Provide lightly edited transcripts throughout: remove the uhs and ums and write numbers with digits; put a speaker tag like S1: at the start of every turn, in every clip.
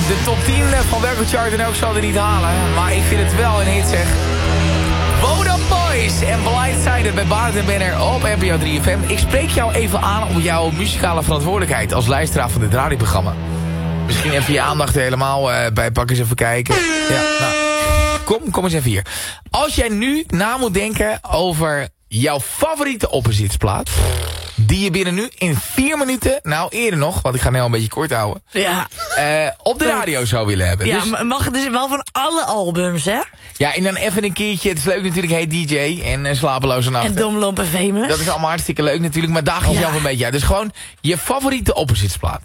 S1: de top 10 van welke chart en ook zal er niet halen. Maar ik vind het wel een hit, zeg. Vodafone Boys en Blindsided bij Bart en Benner op NPO 3FM. Ik spreek jou even aan op jouw muzikale verantwoordelijkheid als luisteraar van dit radioprogramma. Misschien even je aandacht er helemaal bij pakken, eens even kijken. Ja, nou, kom eens even hier. Als jij nu na moet denken over jouw favoriete oppositesplaat, die je binnen nu in 4 minuten, nou eerder nog, want ik ga nu al een beetje kort houden, op de radio zou willen hebben.
S2: Ja,
S1: dus,
S2: maar mag het dus wel van alle albums, hè?
S1: ja, en dan even een keertje, het is leuk natuurlijk, Hey DJ en Slapeloze Nachten.
S2: En Domlomp en Famous.
S1: Dat is allemaal hartstikke leuk natuurlijk, maar daag jezelf een beetje uit. Dus gewoon je favoriete oppositesplaat.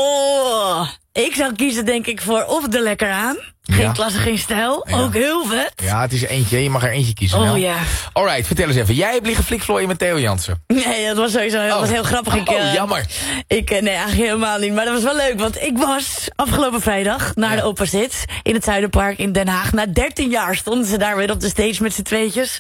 S2: Oh, ik zou kiezen denk ik voor of De Lekker Aan. Geen klasse, geen stijl. Ja. Ook heel vet.
S1: Ja, het is eentje. Je mag er eentje kiezen.
S2: Oh
S1: nou.
S2: ja.
S1: Alright, vertel eens even. Jij hebt liggen flikvlooien met Theo Jansen.
S2: Nee, dat was sowieso dat was heel grappig.
S1: Jammer.
S2: Nee, eigenlijk helemaal niet. Maar dat was wel leuk, want ik was afgelopen vrijdag naar de Opposites in het Zuiderpark in Den Haag. Na 13 jaar stonden ze daar weer op de stage met z'n tweetjes.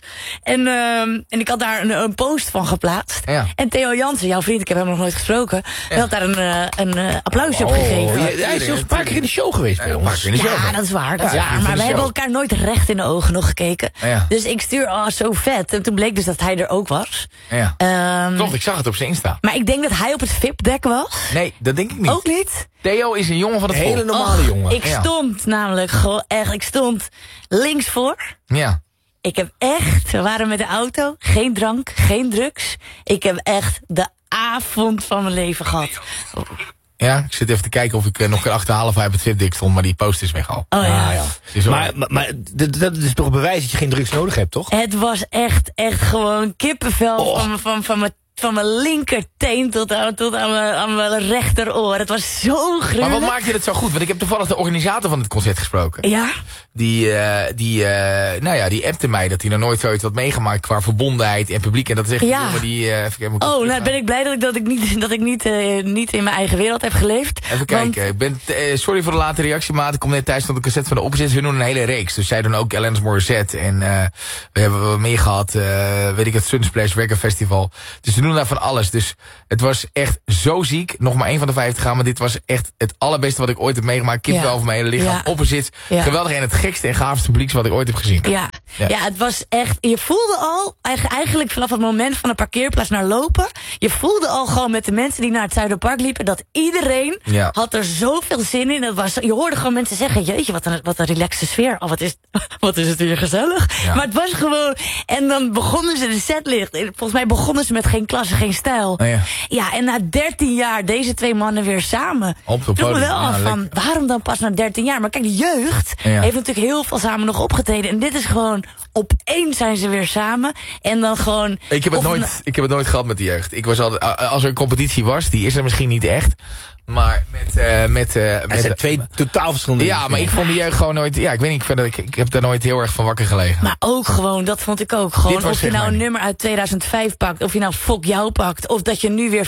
S2: En ik had daar een post van geplaatst. Ja. En Theo Jansen, jouw vriend, ik heb hem nog nooit gesproken, had daar een applausje op gegeven.
S3: Hij is zelfs een paar keer in de show geweest bij ons.
S2: Ja, dat is waar. Maar we hebben elkaar nooit recht in de ogen nog gekeken.
S1: Ja.
S2: Dus ik stuur, zo vet. En toen bleek dus dat hij er ook was.
S1: Ja. Klopt, ik zag het op zijn Insta.
S2: Maar ik denk dat hij op het VIP-dek was.
S1: Nee, dat denk ik niet.
S2: Ook niet?
S1: Theo is een jongen van het volk.
S3: Hele normale jongen.
S2: Ik stond namelijk gewoon echt, ik stond links voor.
S1: Ja.
S2: Ik heb echt, we waren met de auto, geen drank, geen drugs. Ik heb echt de avond van mijn leven gehad.
S1: Ja, ik zit even te kijken of ik nog kan achterhalen of hij op het VIP-dik stond, maar die post is weg al.
S2: Oh ja.
S1: Dus
S3: maar dat is toch een bewijs dat je geen drugs nodig hebt, toch?
S2: Het was echt gewoon kippenvel van mijn linkerteen tot aan mijn rechteroor. Het was zo gruwelijk.
S1: Maar wat maakte het zo goed? Want ik heb toevallig de organisator van het concert gesproken.
S2: Ja?
S1: Die appte mij dat hij nog nooit zoiets had meegemaakt qua verbondenheid en publiek. En dat is echt een jongen die...
S2: ben ik blij dat ik niet in mijn eigen wereld heb geleefd.
S1: Even kijken. Sorry voor de late reactie, maat. Ik kom net thuis van de cassette van de Opposites. Hun doen een hele reeks. Dus zij doen ook Alanis Morissette. En we hebben meer gehad. Weet ik het, Sunsplash Reggae Festival. Dus we doen daar van alles. Dus het was echt zo ziek. Nog maar 1 van de 5 te gaan. Maar dit was echt het allerbeste wat ik ooit heb meegemaakt. Kippenvel over mijn hele lichaam. Ja. Opposites. Ja. Geweldig. En het gekste en gaafste publiek wat ik ooit heb gezien.
S2: Ja, het was echt... Je voelde al, eigenlijk vanaf het moment van de parkeerplaats naar lopen... Je voelde al gewoon met de mensen die naar het Zuiderpark liepen... dat iedereen had er zoveel zin in. Je hoorde gewoon mensen zeggen... Jeetje, wat een relaxe sfeer. Oh, wat is het hier gezellig. Ja. Maar het was gewoon... En dan begonnen ze de setlicht. Volgens mij begonnen ze met geen klasse, geen stijl. Oh ja, en na 13 jaar deze 2 mannen weer samen. Vroeg me wel af van, waarom dan pas na 13 jaar? Maar kijk, de jeugd heeft natuurlijk heel veel samen nog opgetreden. En dit is gewoon, opeens zijn ze weer samen. En dan gewoon...
S1: Ik heb het nooit gehad met de jeugd. Ik was altijd, als er een competitie was, die is er misschien niet echt... Maar met
S3: zijn 2 totaal verschillende.
S1: Ja, maar ik vond de jeugd gewoon nooit... Ja, ik weet niet, ik heb daar nooit heel erg van wakker gelegen.
S2: Maar ook gewoon, dat vond ik ook. Gewoon, of je nou een nummer uit 2005 pakt, of je nou Fok Jou pakt, of dat je nu weer